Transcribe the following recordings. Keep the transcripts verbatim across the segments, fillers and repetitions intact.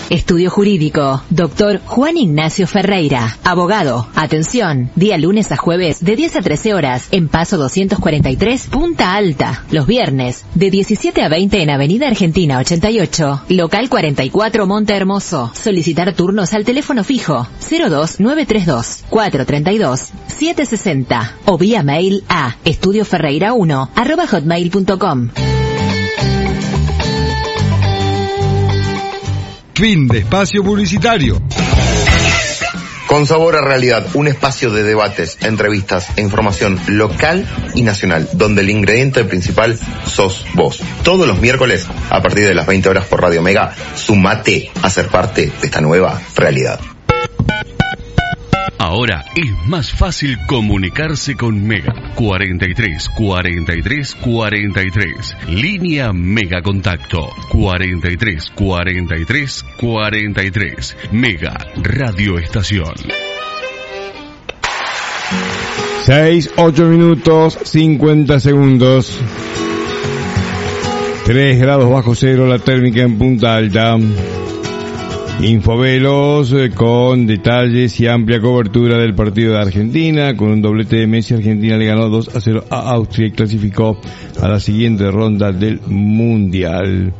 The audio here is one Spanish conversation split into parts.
Estudio Jurídico, doctor Juan Ignacio Ferreira, abogado. Atención, día lunes a jueves de diez a trece horas en Paso doscientos cuarenta y tres, Punta Alta. Los viernes de diecisiete a veinte en Avenida Argentina ochenta y ocho, local cuarenta y cuatro, Monte Hermoso. Solicitar turnos al teléfono fijo cero dos nueve tres dos, cuatro tres dos, siete seis cero o vía mail a estudioferreira uno arroba hotmail punto com. Fin de espacio publicitario. Con Sabor a Realidad, un espacio de debates, entrevistas e información local y nacional, donde el ingrediente principal sos vos. Todos los miércoles, a partir de las veinte horas por Radio Mega, sumate a ser parte de esta nueva realidad. Ahora es más fácil comunicarse con Mega. cuarenta y tres, cuarenta y tres, cuarenta y tres. Línea Mega Contacto. cuarenta y tres, cuarenta y tres, cuarenta y tres. Mega Radio Estación. seis, ocho minutos, cincuenta segundos. tres grados bajo cero la térmica en Punta Alta. Infovelos eh, con detalles y amplia cobertura del partido de Argentina. Con un doblete de Messi, Argentina le ganó dos a cero a Austria y clasificó a la siguiente ronda del Mundial.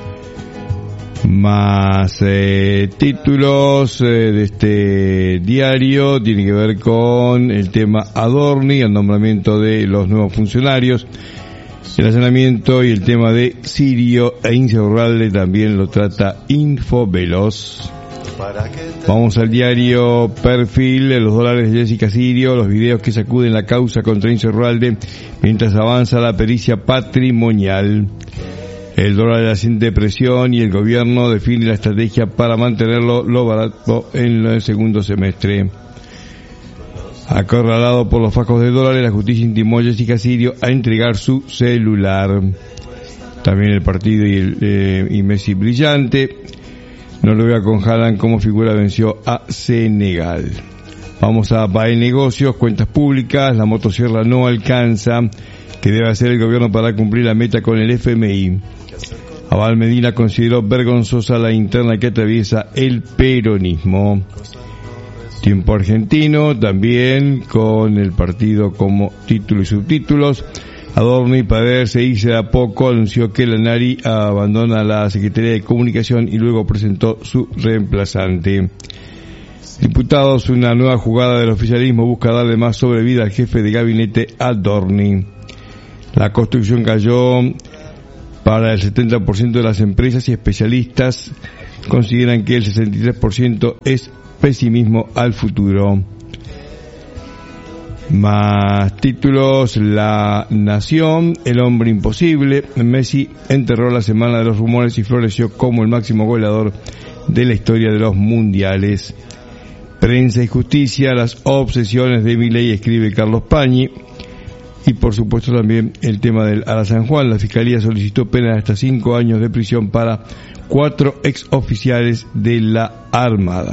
Más eh, títulos eh, de este diario tiene que ver con el tema Adorni, el nombramiento de los nuevos funcionarios. El allanamiento y el tema de Sirio e Insaurralde también lo trata Infovelos. Vamos al diario Perfil, los dólares de Jessica Sirio, los videos que sacuden la causa contra Insaurralde mientras avanza la pericia patrimonial. El dólar asciende de presión y el gobierno define la estrategia para mantenerlo lo barato en el segundo semestre. Acorralado por los fajos de dólares, la justicia intimó a Jessica Sirio a entregar su celular. También el partido y, el, eh, y Messi brillante. Noruega con Haaland como figura venció a Senegal. Vamos a Bae Negocios, cuentas públicas, la motosierra no alcanza. ¿Qué debe hacer el gobierno para cumplir la meta con el F M I? Abal Medina consideró vergonzosa la interna que atraviesa el peronismo. Tiempo argentino, también con el partido como título y subtítulos. Adorni, para verse irse de a poco, anunció que Lanari abandona la Secretaría de Comunicación y luego presentó su reemplazante. Diputados, una nueva jugada del oficialismo busca darle más sobrevida al jefe de gabinete Adorni. La construcción cayó para el setenta por ciento de las empresas y especialistas consideran que el sesenta y tres por ciento es pesimismo al futuro. Más títulos, La Nación, El hombre imposible. Messi enterró la semana de los rumores y floreció como el máximo goleador de la historia de los mundiales. Prensa y justicia, las obsesiones de Milei, escribe Carlos Pañi. Y por supuesto también el tema del Ara San Juan. La Fiscalía solicitó pena de hasta cinco años de prisión para cuatro exoficiales de la Armada.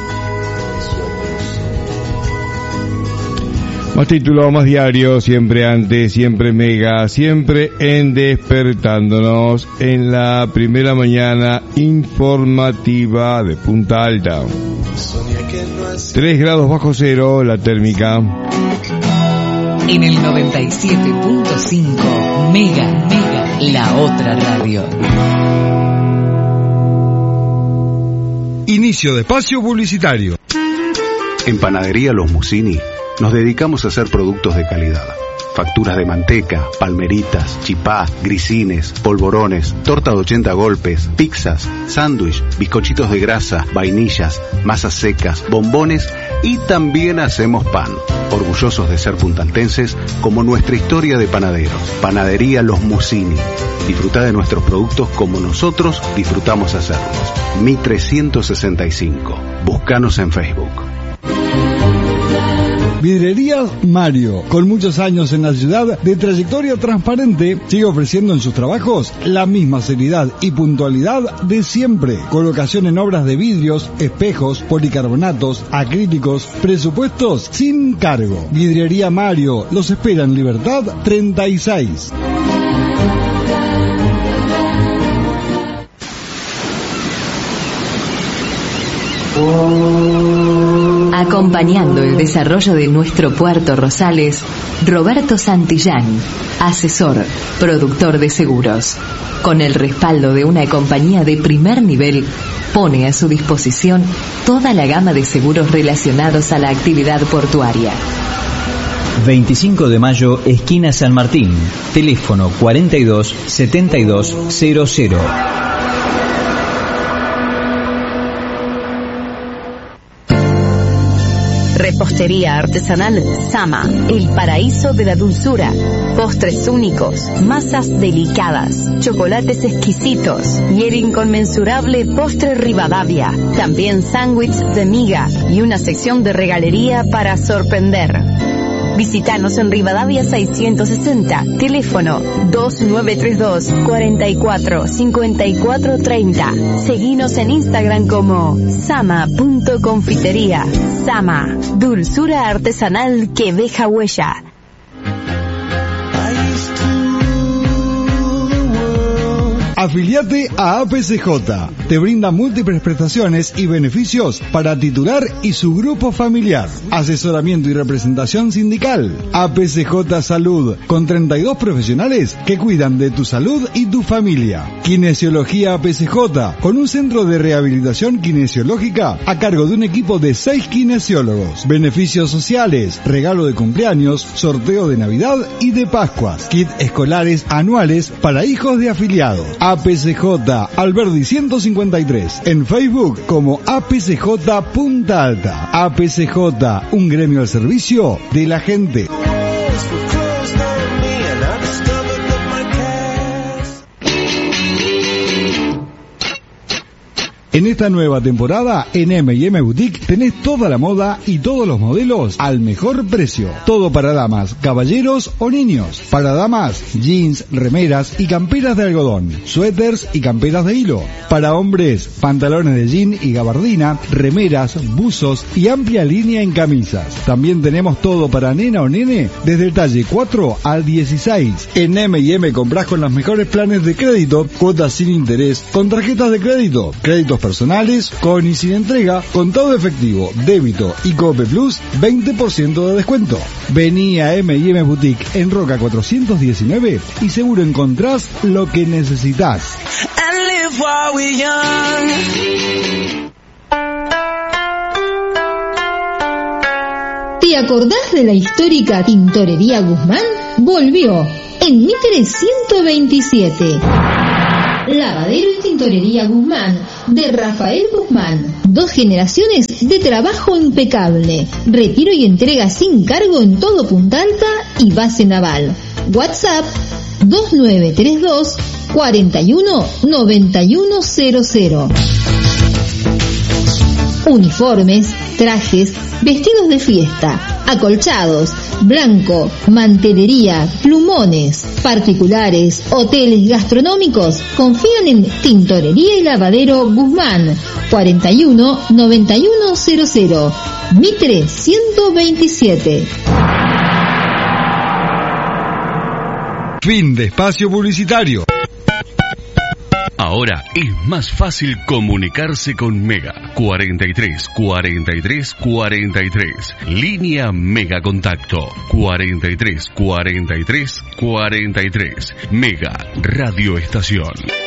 Más títulos, más diarios, siempre antes, siempre Mega, siempre en Despertándonos en la primera mañana informativa de Punta Alta. tres grados bajo cero la térmica. En el noventa y siete punto cinco, Mega, Mega, la otra radio. Inicio de espacio publicitario. En Panadería Los Musini nos dedicamos a hacer productos de calidad. Facturas de manteca, palmeritas, chipá, grisines, polvorones, torta de ochenta golpes, pizzas, sándwich, bizcochitos de grasa, vainillas, masas secas, bombones y también hacemos pan. Orgullosos de ser puntaltenses como nuestra historia de panaderos. Panadería Los Musini. Disfruta de nuestros productos como nosotros disfrutamos hacerlos. Mi trescientos sesenta y cinco. Búscanos en Facebook. Vidrería Mario, con muchos años en la ciudad de trayectoria transparente, sigue ofreciendo en sus trabajos la misma seriedad y puntualidad de siempre. Colocación en obras de vidrios, espejos, policarbonatos, acrílicos, presupuestos sin cargo. Vidrería Mario, los espera en Libertad treinta y seis. Acompañando el desarrollo de nuestro puerto Rosales, Roberto Santillán, asesor, productor de seguros. Con el respaldo de una compañía de primer nivel, pone a su disposición toda la gama de seguros relacionados a la actividad portuaria. veinticinco de mayo, esquina San Martín. Teléfono cuarenta y dos setenta y dos cero cero. Repostería artesanal Sama, el paraíso de la dulzura. Postres únicos, masas delicadas, chocolates exquisitos y el inconmensurable postre Rivadavia. También sándwich de miga y una sección de regalería para sorprender. Visítanos en Rivadavia seiscientos sesenta, teléfono dos nueve tres dos, cuarenta y cuatro, cincuenta y cuatro treinta. Seguinos en Instagram como sama punto confitería. Sama, dulzura artesanal que deja huella. Afiliate a A P C J. Te brinda múltiples prestaciones y beneficios para titular y su grupo familiar. Asesoramiento y representación sindical. A P C J Salud, con treinta y dos profesionales que cuidan de tu salud y tu familia. Kinesiología A P C J, con un centro de rehabilitación kinesiológica a cargo de un equipo de seis kinesiólogos. Beneficios sociales, regalo de cumpleaños, sorteo de Navidad y de Pascuas. Kit escolares anuales para hijos de afiliados. A P C J Alberdi ciento cincuenta y tres, en Facebook como A P C J Punta Alta. A P C J, un gremio al servicio de la gente. En esta nueva temporada, en eme y eme Boutique, tenés toda la moda y todos los modelos al mejor precio. Todo para damas, caballeros o niños. Para damas, jeans, remeras y camperas de algodón, suéteres y camperas de hilo. Para hombres, pantalones de jean y gabardina, remeras, buzos y amplia línea en camisas. También tenemos todo para nena o nene, desde el talle cuatro al dieciséis. En eme y eme comprás con los mejores planes de crédito, cuotas sin interés, con tarjetas de crédito, créditos personales, con y sin entrega, contado efectivo, débito y Cope Plus, veinte por ciento de descuento. Vení a eme y eme Boutique en Roca cuatrocientos diecinueve y seguro encontrás lo que necesitas. ¿Te acordás de la histórica Tintorería Guzmán? Volvió en Mitre ciento veintisiete. Lavadero y Tintorería Guzmán, de Rafael Guzmán. Dos generaciones de trabajo impecable. Retiro y entrega sin cargo en todo Punta Alta y base naval. WhatsApp dos nueve tres dos, cuarenta y uno, noventa y uno cero cero. Uniformes, trajes, vestidos de fiesta, acolchados, blanco, mantelería, plumones, particulares, hoteles gastronómicos. Confían en Tintorería y Lavadero Guzmán, cuarenta y uno, noventa y uno cero cero, Mitre ciento veintisiete. Fin de espacio publicitario. Ahora es más fácil comunicarse con Mega. cuarenta y tres, cuarenta y tres, cuarenta y tres. Línea Mega Contacto. cuarenta y tres, cuarenta y tres, cuarenta y tres. Mega Radio Estación.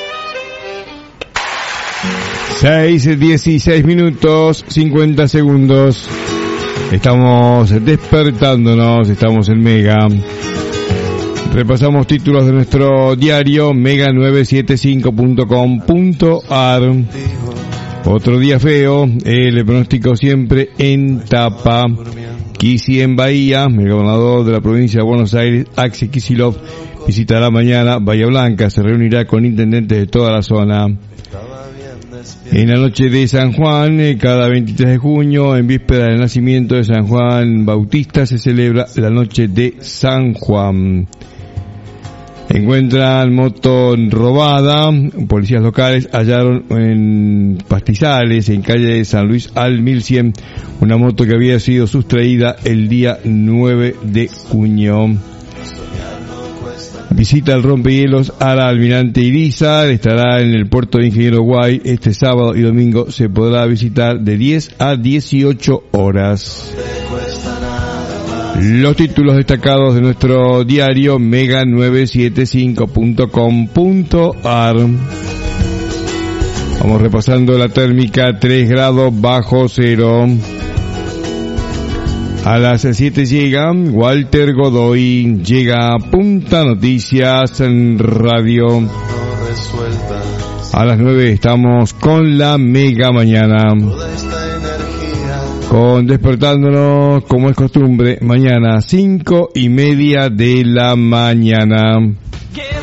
seis, dieciséis minutos, cincuenta segundos. Estamos despertándonos, estamos en Mega. Repasamos títulos de nuestro diario mega novecientos setenta y cinco punto com punto a r. Otro día feo, el pronóstico siempre en tapa. Kicillof en Bahía, el gobernador de la provincia de Buenos Aires, Axel Kicillof, visitará mañana Bahía Blanca, se reunirá con intendentes de toda la zona. En la noche de San Juan, cada veintitrés de junio, en víspera del nacimiento de San Juan Bautista, se celebra la noche de San Juan. Encuentran moto robada. Policías locales hallaron en pastizales, en calle de San Luis al mil cien, una moto que había sido sustraída el día nueve de junio. Visita el rompehielos Ara Almirante Irizar, estará en el puerto de Ingeniero Guay. Este sábado y domingo se podrá visitar de diez a dieciocho horas. Los títulos destacados de nuestro diario mega novecientos setenta y cinco punto com punto a r. Vamos repasando la térmica, tres grados bajo cero. A las siete llega Walter Godoy, llega Punta Noticias en Radio. A las nueve estamos con la Mega Mañana. Con despertándonos, como es costumbre, mañana cinco y media de la mañana.